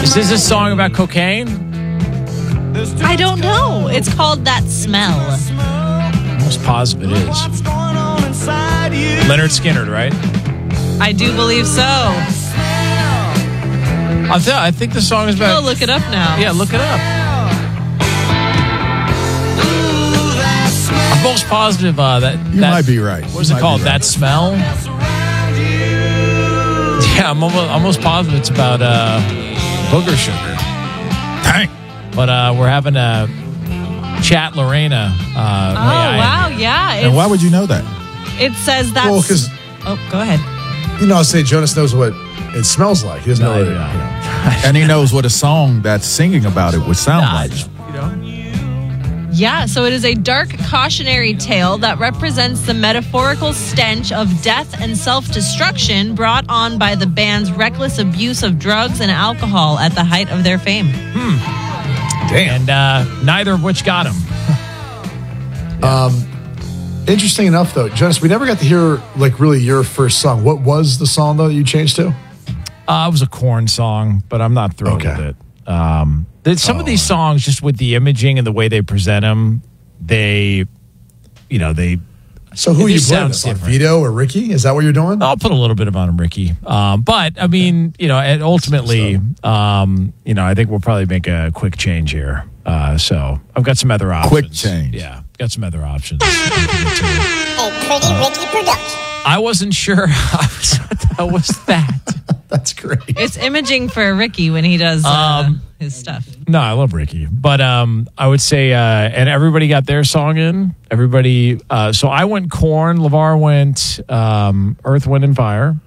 Is this a song about cocaine? I don't know. It's called That Smell. Most positive it is. Leonard Skinner, right? I do believe so. I think the song is about... Oh, look it up now. Yeah, look it up. I'm most positive that... You might be right. What is it called? That Smell? Yeah, I'm almost positive it's about booger sugar. Dang. But we're having a chat, Lorena. Wow, yeah. And why would you know that? It says that... Well, because... Oh, go ahead. You know, I say Jonas knows what it smells like. He doesn't know what And he knows what a song that's singing about it would sound like. Yeah, so it is a dark cautionary tale that represents the metaphorical stench of death and self-destruction brought on by the band's reckless abuse of drugs and alcohol at the height of their fame. Damn. And neither of which got him. Interesting enough, though, Jonas, we never got to hear, like, really your first song. What was the song, though, that you changed to? It was a Korn song, but I'm not thrilled with it. Some of these songs, just with the imaging and the way they present them, they. So who are you playing sounds this on, different. Vito or Ricky? Is that what you're doing? I'll put a little bit of on Ricky. But, I mean, and ultimately, I think we'll probably make a quick change here. So I've got some other options. Quick change. Yeah, got some other options. A Pretty Ricky production. I wasn't sure how was that. That's great. It's imaging for Ricky when he does his stuff. No, I love Ricky. But I would say, and everybody got their song in. Everybody. So I went Korn. LeVar went Earth, Wind, and Fire.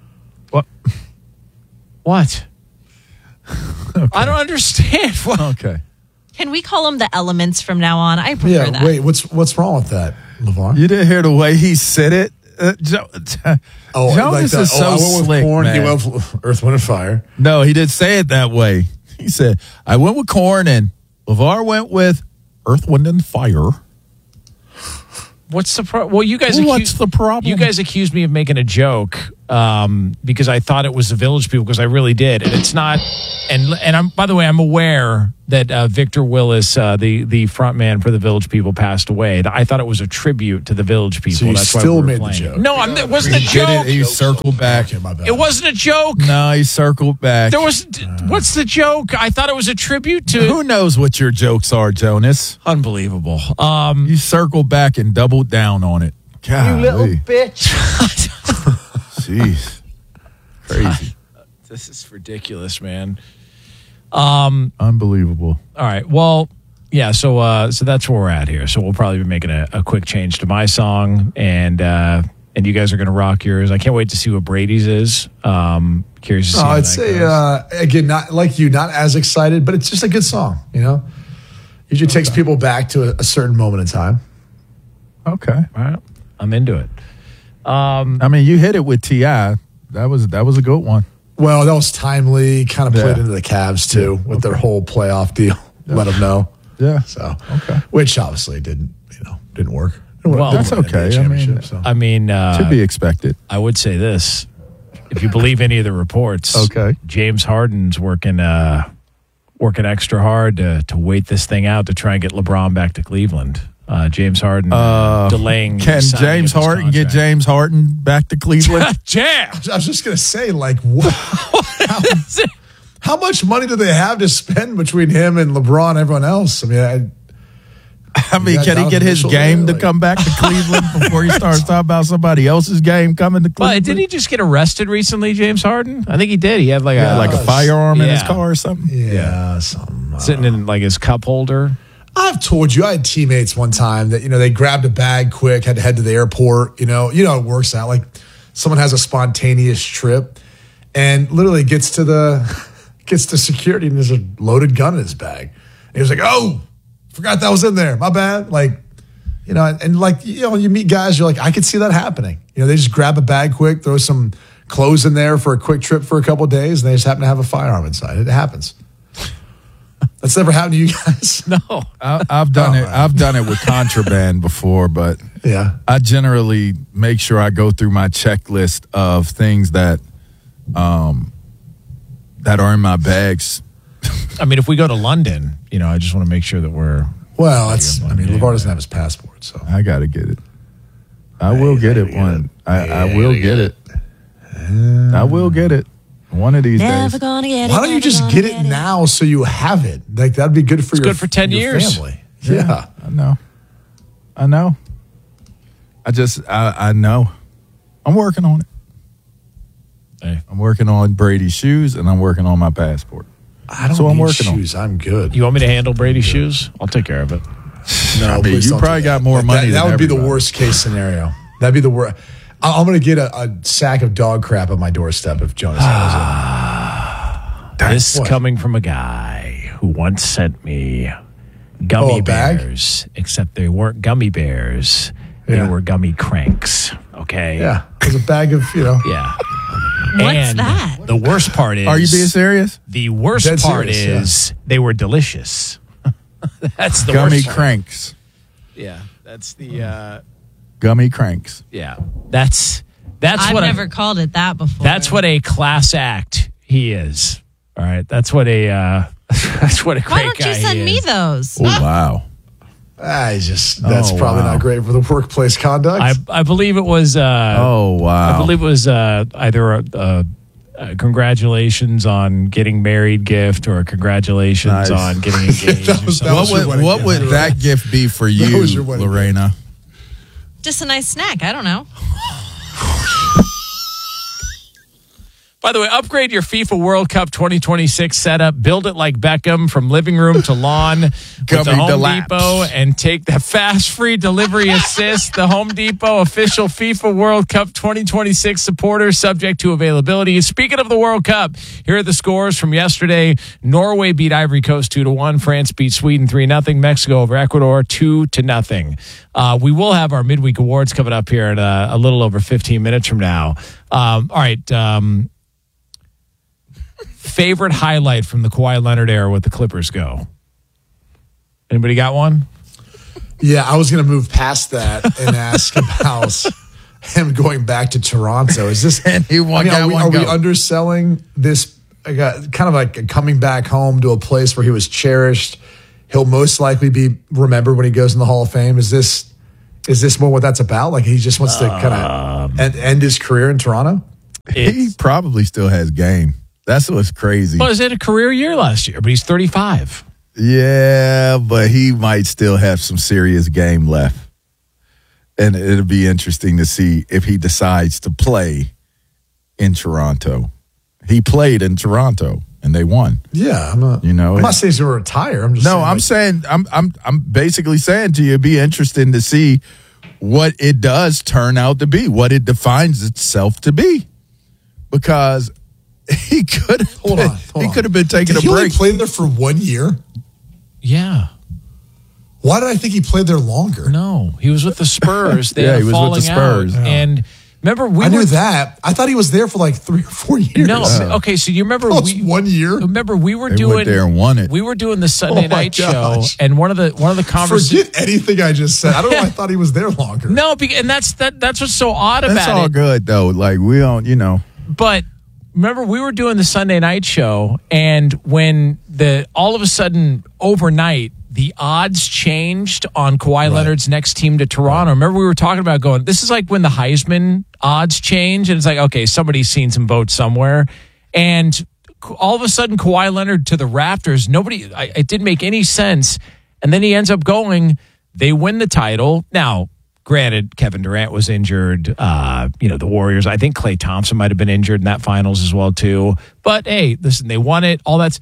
What? Okay. I don't understand. What? Okay. Can we call them the Elements from now on? I prefer that. Wait, what's wrong with that, LeVar? You didn't hear the way he said it? Jonas is so I went with slick, Korn, man. he went with Earth, Wind, and Fire. No, he didn't say it that way. He said, I went with Korn and LeVar went with Earth, Wind, and Fire. What's the problem? Well, you guys. What's the problem? You guys accused me of making a joke because I thought it was the Village People, because I really did, and it's not. And I'm, by the way, I'm aware that Victor Willis, the front man for the Village People, passed away. I thought it was a tribute to the Village People. So you That's still why we were made the playing joke. No, it wasn't a He did joke. it. He circled back. Okay, my bad. It wasn't a joke. No, he circled back. There was. What's the joke? I thought it was a tribute to. Who knows what your jokes are, Jonas? Unbelievable. You circled back and doubled down on it. God, You little bitch. Jeez. Crazy. This is ridiculous, man. Unbelievable. All right. Well, yeah. So that's where we're at here. So we'll probably be making a quick change to my song, and you guys are going to rock yours. I can't wait to see what Brady's is. Curious to see. I'd say again, not like you, not as excited, but it's just a good song. Usually takes people back to a certain moment in time. Okay. All right. I'm into it. I mean, you hit it with T.I. That was a good one. Well, that was timely. Kind of played into the Cavs too with their whole playoff deal. Let them know. Yeah. So okay, which obviously didn't work. Well, that's okay. I mean, to be expected. I would say this: if you believe any of the reports, okay, James Harden's working extra hard to wait this thing out to try and get LeBron back to Cleveland. James Harden delaying. Can James Harden get James Harden back to Cleveland? Jam. I was just going to say, like, what? How much money do they have to spend between him and LeBron and everyone else? I mean, can he get his game to come back to Cleveland before he starts talking about somebody else's game coming to Cleveland? Did he just get arrested recently, James Harden? I think he did. He had like a firearm in his car or something. Yeah, something. Sitting in like his cup holder. I've told you, I had teammates one time that, they grabbed a bag quick, had to head to the airport. You know how it works out. Like someone has a spontaneous trip and literally gets to security and there's a loaded gun in his bag. And he was like, oh, forgot that was in there. My bad. Like, you meet guys, you're like, I could see that happening. They just grab a bag quick, throw some clothes in there for a quick trip for a couple of days, and they just happen to have a firearm inside. It happens. That's never happened to you guys? No. I've done it. I've done it with contraband before, but yeah, I generally make sure I go through my checklist of things that are in my bags I mean, if we go to London, I just want to make sure that we're. Well, LeVar doesn't have his passport, so I got to get it. I will get it one. I will get it. I will get it one of these days. Gonna get why don't you just get it now so you have it? Like that'd be good for it's good for 10 years. Family. Yeah, I know. I know. I'm working on it. Hey. I'm working on Brady's shoes and I'm working on my passport. I don't I'm need working shoes. I'm good. You want me to handle Brady's shoes? I'll take care of it. No, you probably got more money. That than would be the everybody. worst case scenario. That'd be the worst. I'm going to get a sack of dog crap on my doorstep if Jonas has it. This coming from a guy who once sent me gummy a bag? bears, except they weren't gummy bears. They were gummy cranks. Okay. Yeah, there's a bag of Yeah. What's and that? The worst part is. Are you being serious? The worst Dead part serious, is they were delicious. That's the Gummy worst part. cranks. Yeah. That's the. Gummy cranks. Yeah. That's I've what never called it that before. That's what a class act he is. All right. That's what a. That's what a great Why don't guy you send he me is. those? Oh, wow. That's probably wow. not great for the workplace conduct. I believe it was. Oh, wow. I believe it was either a congratulations on getting married gift or a congratulations Nice. on getting engaged. That was- or that was something. your wedding What gift. would that gift be for That you, was your wedding gift. Lorena? Just a nice snack. I don't know. By the way, upgrade your FIFA World Cup 2026 setup. Build it like Beckham from living room to lawn with the Gummy Home Delapse. Depot and take the fast free delivery assist. The Home Depot official FIFA World Cup 2026 supporter, subject to availability. Speaking of the World Cup, here are the scores from yesterday. Norway beat Ivory Coast 2-1. France beat Sweden 3-0. Mexico over Ecuador 2-0. We will have our midweek awards coming up here in a little over 15 minutes from now. All right. Favorite highlight from the Kawhi Leonard era with the Clippers go? Anybody got one? Yeah, I was going to move past that and ask about him going back to Toronto. Is this? And he won, got one are we go. underselling this? Kind of like coming back home to a place where he was cherished. He'll most likely be remembered when he goes in the Hall of Fame. Is this more what that's about? Like he just wants to kind of end his career in Toronto? He probably still has game. That's what's crazy. Well, he had a career year last year, but he's 35. Yeah, but he might still have some serious game left. And it'll be interesting to see if he decides to play in Toronto. He played in Toronto and they won. Yeah, I'm not. You know, I'm not saying he's going to retire. I'm just saying, I'm basically saying to you, it'd be interesting to see what it does turn out to be, what it defines itself to be, because he could have been taking Did a he only break. play there for 1 year? Yeah. Why did I think he played there longer? No, he was with the Spurs. They Yeah, had a he was with falling the Spurs. out. Yeah. And remember, I knew that. I thought he was there for like 3 or 4 years. No, okay. So you remember Almost 1 year. Remember we were They doing went there and won it. We were doing the Sunday Oh my night show, gosh. and one of the conversations. Forget anything I just said. I don't know. I thought he was there longer. No, and that's what's so odd That's about all it. good though. Like we don't, But remember, we were doing the Sunday night show, and when all of a sudden overnight the odds changed on Kawhi Leonard's next team to Toronto. Remember, we were talking about going. This is like when the Heisman odds change, and it's like, okay, somebody's seen some votes somewhere, and all of a sudden Kawhi Leonard to the Raptors. It didn't make any sense, and then he ends up going. They win the title now. Granted, Kevin Durant was injured. The Warriors. I think Klay Thompson might have been injured in that finals as well too. But hey, listen, they won it. All that's.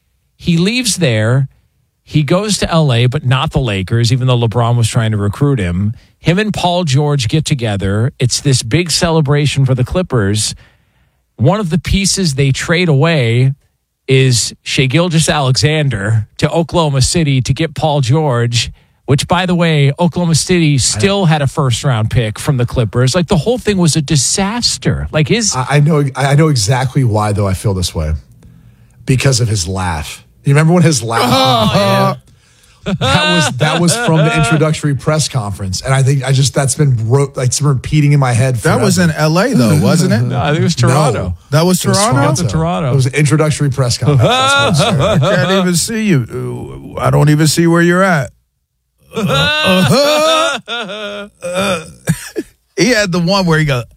He leaves there. He goes to LA, but not the Lakers, even though LeBron was trying to recruit him. Him and Paul George get together. It's this big celebration for the Clippers. One of the pieces they trade away is Shai Gilgeous-Alexander to Oklahoma City to get Paul George, which, by the way, Oklahoma City still had a first-round pick from the Clippers. Like, the whole thing was a disaster. Like, I know exactly why, though, I feel this way. Because of his laugh. You remember when his laugh? That was from the introductory press conference, and I think that's been it's been repeating in my head. Forever. That was in L.A. though, wasn't it? No, I think it was Toronto. No. That was Toronto. It was Toronto. It was an introductory press conference. That's what I can't even see you. I don't even see where you're at. He had the one where he goes,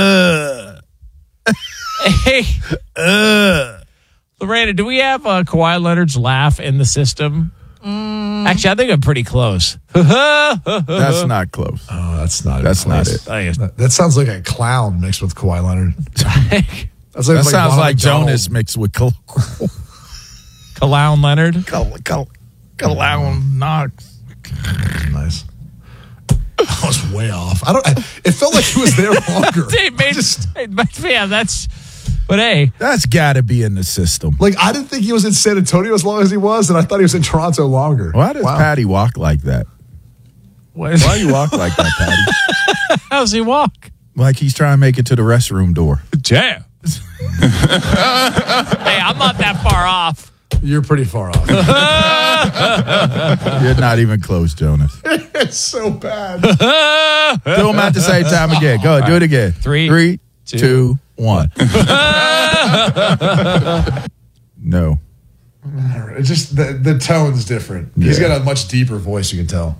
Hey, Lorena, do we have Kawhi Leonard's laugh in the system? Actually, I think I'm pretty close. that's not close. Oh, that's not it. That sounds like a clown mixed with Kawhi Leonard. That sounds like Jonas mixed with Clown Leonard. Clown Knox. Nice. I was way off. It felt like he was there longer. But hey, that's got to be in the system. Like, I didn't think he was in San Antonio as long as he was, and I thought he was in Toronto longer. Why does Patty walk like that? Why do you walk like that, Patty? How does he walk? Like he's trying to make it to the restroom door. Damn. Hey, I'm not that far off. You're pretty far off. You're not even close, Jonas. It's so bad. Do them at the same time again. Go ahead, do it again. 3, 2, 1. No. It's just the tone's different. Yeah. He's got a much deeper voice, you can tell.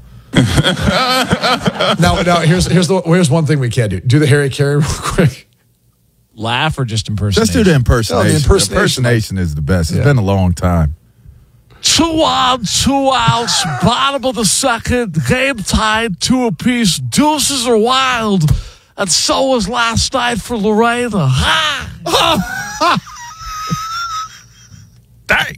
Now here's one thing we can't do. Do the Harry Carey real quick. Laugh or just impersonation? Just do the impersonation. No, the impersonation is the best. It's been a long time. 2 on, 2 outs, bottom of the second, game tied 2 apiece. Deuces are wild, and so was last night for Lorena. Ha! Dang.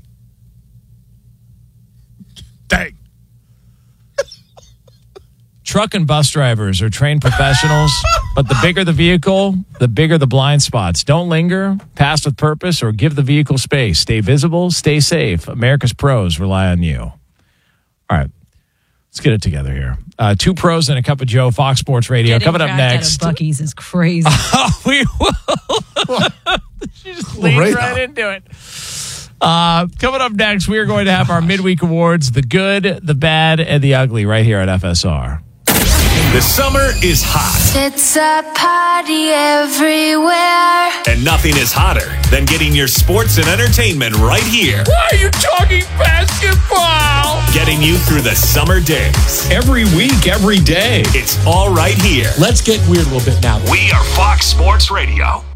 Truck and bus drivers are trained professionals, but the bigger the vehicle, the bigger the blind spots. Don't linger, pass with purpose, or give the vehicle space. Stay visible, stay safe. America's pros rely on you. All right, let's get it together here. 2 pros and a cup of Joe, Fox Sports Radio. Getting Coming up dragged out of next. Buc-ee's is crazy. We will. She just leaned right into it. Coming up next, we are going to have our midweek awards, the good, the bad, and the ugly, right here at FSR. The summer is hot. It's a party everywhere. And nothing is hotter than getting your sports and entertainment right here. Why are you talking basketball? Getting you through the summer days. Every week, every day. It's all right here. Let's get weird a little bit now. We are Fox Sports Radio.